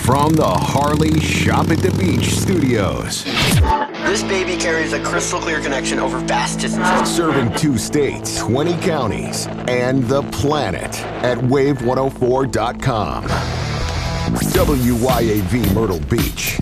From the Harley Shop at the Beach studios. This baby carries a crystal clear connection over vast distances. Serving 2 states, 20 counties, and the planet at wave104.com. WYAV Myrtle Beach.